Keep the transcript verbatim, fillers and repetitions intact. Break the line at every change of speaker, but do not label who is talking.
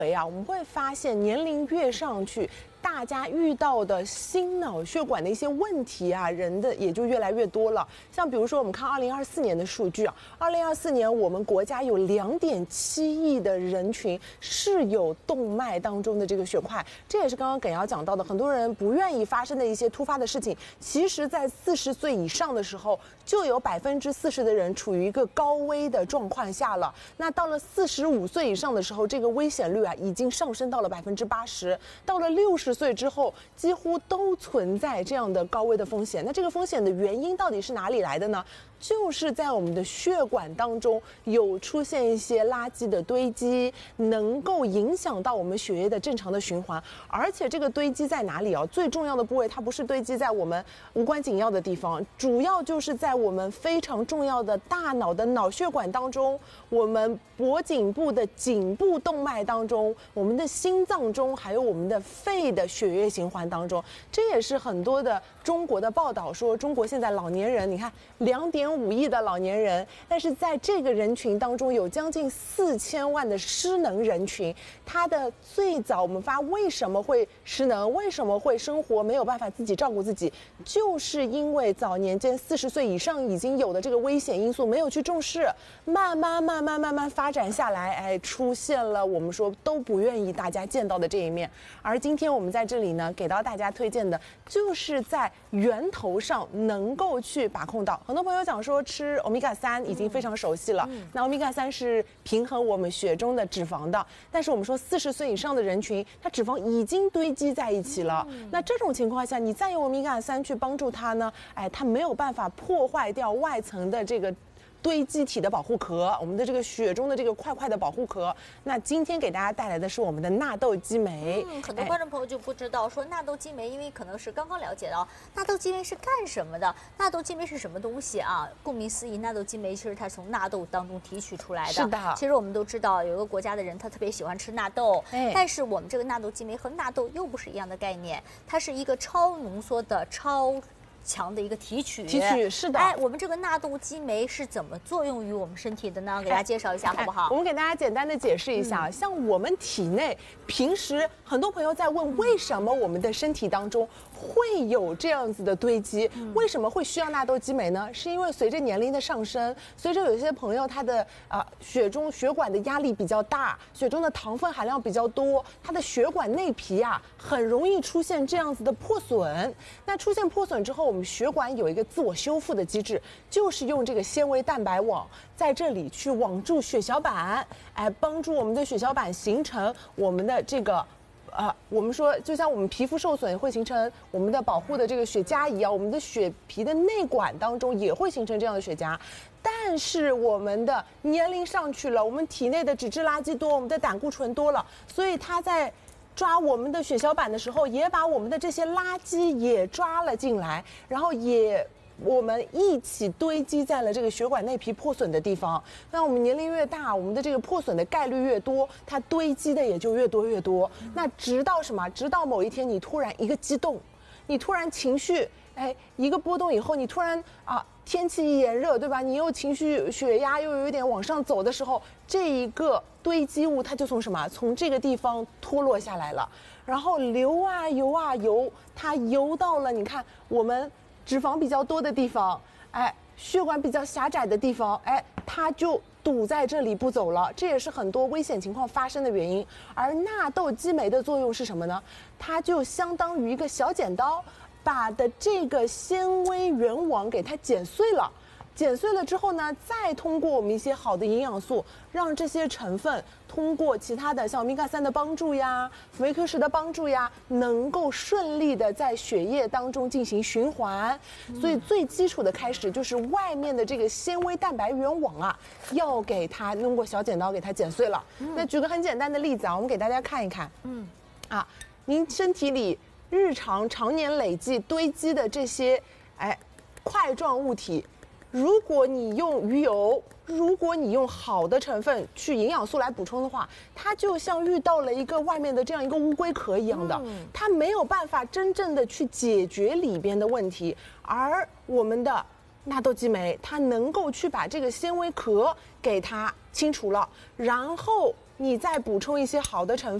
啊，我们会发现年龄越上去，大家遇到的心脑血管的一些问题啊，人的也就越来越多了。像比如说，我们看二零二四年的数据啊，二零二四年我们国家有两点七亿的人群是有动脉当中的这个血块，这也是刚刚耿瑶讲到的，很多人不愿意发生的一些突发的事情。其实，在四十岁以上的时候，就有百分之四十的人处于一个高危的状况下了。那到了四十五岁以上的时候，这个危险率啊已经上升到了百分之八十。到了六十岁之后，几乎都存在这样的高危的风险。那这个风险的原因到底是哪里来的呢？就是在我们的血管当中有出现一些垃圾的堆积，能够影响到我们血液的正常的循环。而且这个堆积在哪里啊？最重要的部位，它不是堆积在我们无关紧要的地方，主要就是在我们非常重要的大脑的脑血管当中，我们脖颈部的颈部动脉当中，我们的心脏中，还有我们的肺的血液循环当中。这也是很多的中国的报道说，中国现在老年人，你看两点五亿的老年人，但是在这个人群当中有将近四千万的失能人群。他的最早我们发为什么会失能，为什么会生活没有办法自己照顾自己，就是因为早年间四十岁以上已经有的这个危险因素没有去重视，慢慢慢慢慢慢发展下来，哎，出现了我们说都不愿意大家见到的这一面。而今天我们在这里呢，给到大家推荐的就是在源头上能够去把控到。很多朋友讲说吃欧米伽三已经非常熟悉了，嗯、那欧米伽三是平衡我们血中的脂肪的，但是我们说四十岁以上的人群，它脂肪已经堆积在一起了。嗯、那这种情况下，你再用欧米伽三去帮助它呢，哎，它没有办法破坏掉外层的这个堆积体的保护壳，我们的这个血中的这个块块的保护壳。那今天给大家带来的是我们的纳豆激酶。
嗯，很多观众朋友就不知道说纳豆激酶，因为可能是刚刚了解到纳豆激酶是干什么的。纳豆激酶是什么东西啊？顾名思义，纳豆激酶其实它是从纳豆当中提取出来的。
是的。其
实我们都知道，有一个国家的人他特别喜欢吃纳豆，哎，但是我们这个纳豆激酶和纳豆又不是一样的概念，它是一个超浓缩的超强的一个提取，
提取是的。
哎，我们这个纳豆激酶是怎么作用于我们身体的呢？给大家介绍一下好不好？
我们给大家简单的解释一下，嗯、像我们体内平时很多朋友在问，为什么我们的身体当中会有这样子的堆积？嗯、为什么会需要纳豆激酶呢？是因为随着年龄的上升，随着有些朋友他的啊、呃、血中血管的压力比较大，血中的糖分含量比较多，他的血管内皮啊很容易出现这样子的破损。那出现破损之后，我们血管有一个自我修复的机制，就是用这个纤维蛋白网在这里去网住血小板，哎，帮助我们的血小板形成我们的这个。呃，我们说就像我们皮肤受损会形成我们的保护的这个血痂一样，我们的血皮的内管当中也会形成这样的血痂。但是我们的年龄上去了，我们体内的脂质垃圾多，我们的胆固醇多了，所以它在抓我们的血小板的时候，也把我们的这些垃圾也抓了进来，然后也我们一起堆积在了这个血管内皮破损的地方。那我们年龄越大，我们的这个破损的概率越多，它堆积的也就越多越多。那直到什么？直到某一天你突然一个激动，你突然情绪哎一个波动以后，你突然啊天气炎热，对吧？你又情绪血压又有一点往上走的时候，这一个堆积物它就从什么？从这个地方脱落下来了，然后流啊游啊游，它游到了你看我们脂肪比较多的地方，哎，血管比较狭窄的地方，哎，它就堵在这里不走了，这也是很多危险情况发生的原因。而纳豆激酶的作用是什么呢？它就相当于一个小剪刀，把的这个纤维原网给它剪碎了。剪碎了之后呢，再通过我们一些好的营养素，让这些成分通过其他的像欧米伽三的帮助呀、辅维 Q 十的帮助呀，能够顺利的在血液当中进行循环。所以最基础的开始就是外面的这个纤维蛋白原网啊，要给它通过小剪刀给它剪碎了。嗯、那举个很简单的例子啊，我们给大家看一看。嗯，啊，您身体里日常常年累计堆积的这些哎块状物体。如果你用鱼油，如果你用好的成分去营养素来补充的话，它就像遇到了一个外面的这样一个乌龟壳一样的，嗯、它没有办法真正的去解决里边的问题。而我们的纳豆激酶，它能够去把这个纤维壳给它清除了，然后你再补充一些好的成分。